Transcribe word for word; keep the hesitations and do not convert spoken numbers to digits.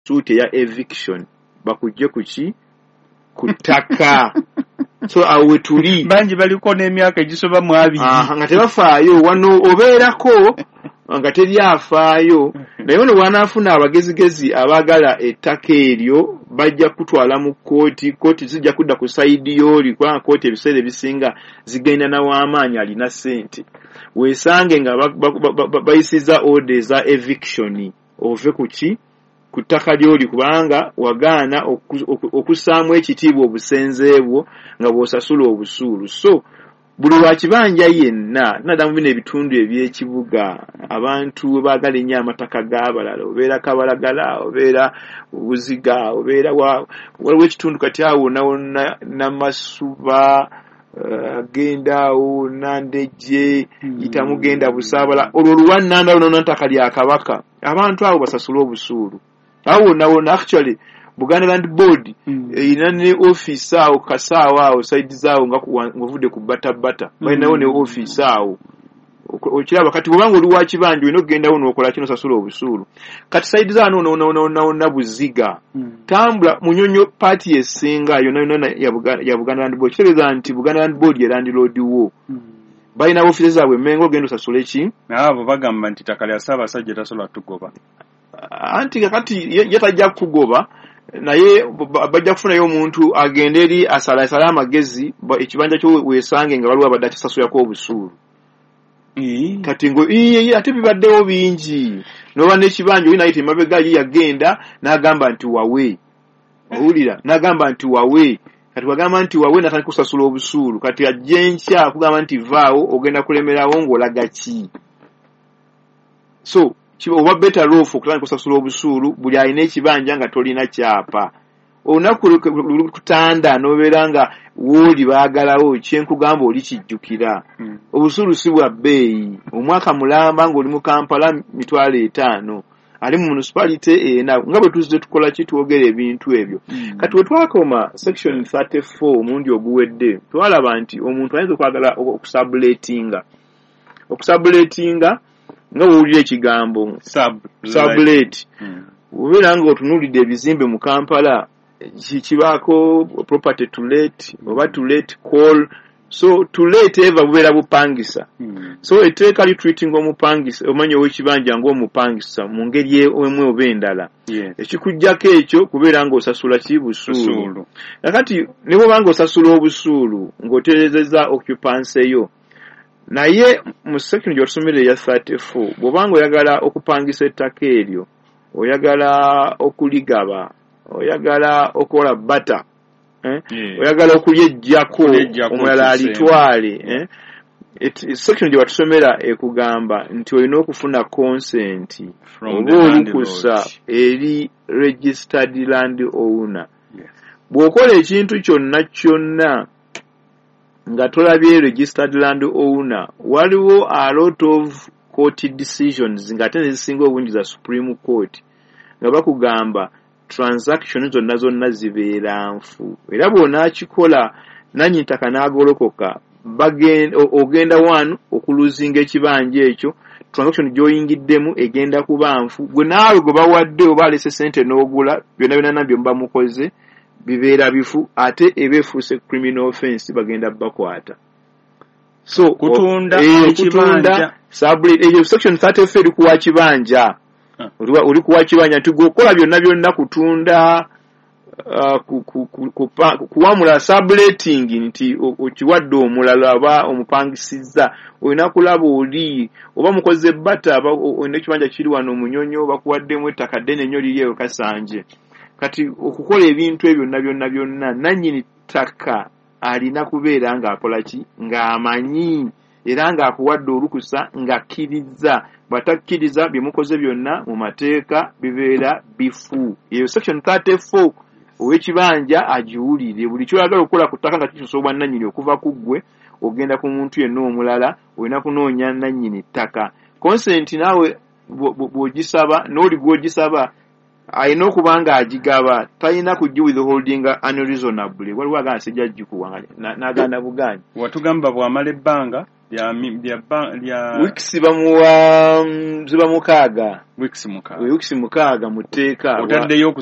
suite ya eviction bakujje kuki kutaka so awe tuli banji baliko n'emyaka egisoba mu abiri ah nga tebafaayo wano obeerako nga teri afaayo naye ono wanafuna abagezigezi abagala ettaka eryo bajja kutwala mu kooti kooti zijja kudda ku saidi yoli kwa kooti ebiseera ebisinga zigenda na w'amaanyi alina ssente weesange nga bayisiza order za eviction ove kuki ku ttaka lyoli kubanga wagaana okussaamu ekitiibwa obusenzeebwo nga bw'osasula obusuulu so buli wakibanja yenna nadamu bino ebitundu ebyekibuga abantu baagala ennyo amataka g'abalala obeera Kabalagala obeera Buziga obeera waliwo ekitundu kati awo Namasuba agendaawo Nandejje yitamugenda Busaabala olwo luwannanda luno ntaka lya Kabaka abantu abo basasula obusuulu awo nawona actually Buganda Land Board ina ne office awo kasaawa awo side zaawo nga nguvudde ku bata bata balinawo ne office awo okiraba kati bwanga oli wa kibanja ino genda wono okola kino sasula obusuulu kati side za no no no no na Buziga tambula munyonyo party esinga yona yona ya Buganda ya Buganda Land Board kireza nti Buganda Land Board ya Land Road wo balina office zaabwe mengo gendo sasula eki nabo bagamba nti takali asaba sajja tasola tugoba anti kati yatajja kugoba naye bajja kufunayo omuntu agenda eri asala asala amagezi ekibanja kyo weesange nga waliwo abadde akisasula ko obusuulu kati ngo iye ate bibaddewo bingi noba n'ekibanja olina ayita emabega ye yagenda n'agamba nti wawe owulira n'agamba nti wawe kati wagamba nti wawe natandika kusasula obusuulu kati ajja enkya akugamba nti vaawo ogenda kulemerawo ng'olaga ki so oba better off okutandika kusasula obusuulu buli alina ekibanja nga tolina kyapa olunaku lukutanda n'obeera nga wooli baagalawo kyenkugamba oli kijjukira hmm. obusuulu si bwa bbeeyi omwaka mulamba ng'oli mu Kampala mitwalo etaano ali mu municipality ena nga bwe tuzze tukola ki twogera ebintu ebyo hmm. kati we twakoma section thirty-four omundi oguwedde twalaba nti omuntu ayinza okwagala okusabulatinga okusabulatinga nga wulira ekigambo sublet ubeera nga otunuulidde ebizimbe mu Kampala kibaako property to let oba to let call so to let eva bubeera bupangisa hmm. so etteeka litreating omupangisa omanyi ow'ekibanja ng'omupangisa mu ngeri emwe oba endala yes. ekikujjako ekyo kubeera ng'osasula ki busuulu nakati ne bw'oba ng'osasula obusuulu ng'otereezezza occupancy yo naye mu section gy'otusomere ya thirty-four bw'obanga oyagala okupangisa ettaka eryo oyagala okuligaba oyagala okola bata eh yeah. oyagala okulyejjako omulala alitwale eh section gyebatusomera ekugamba nti olina okufuna consent oba olukusa eri registered land owner yes. bw'okola ekintu kyonna kyonna nga tolabye registered land owner waliwo a lot of court decisions nga tene zisinga obungi za Supreme Court nga bakugamba transaction zonna zonna zibeera nfu era bw'onaakikola nanyi ntaka n'agolokoka bagenda ogenda wanu okuluzinga ekibanja ekyo transaction gy'oyingiddemu egenda kuba nfu gwe naawe gwe bawadde oba alese sente n'ogula byonna byonna nabyo muba mukoze bibeera bifu ate ebeefuuse criminal offense bagenda bakwata so kutunda ekibanja sublet eyo section thirty-four eri kuwa kibanja huh. uli kuwa kibanja nti gwokola byonna byonna kutunda uh, kuwamula subletting nti okiwadde omulala aba omupangisizza olina kulaba oli oba mukoze bata olina ekibanja kiri wano Munyonyo bakuwaddemu ettaka ddene nnyo liryeyo Kasanje kati okukola ebintu ebyo byonna byonna byonna nannyini ttaka alina kubeera ng'akola ki ng'amanyi era ng'akuwadde olukusa ng'akkiriza bw'atakkiriza bye mukoze byonna mu mateeka bibeera bifu eyo section thirty-four ow'ekibanja agiwulire buli ky'oyagala okukola ku ttaka nga kisosobwa nannyini okuva ku ggwe ogenda ku muntu yenna omulala olina kunoonya nannyini ttaka consent naawe bw'ogisaba n'oli gw'ogisaba ayina okuba nga agigaba talina kujja withholding unreasonably waliwo agana sijja gikuwa n'agaana bugaanyi watugamba bw'amala ebbanga lya lya lya weeks bamuwa ziba mukaaga weeks mukaaga weeks mukaaga muteeka otaddeyo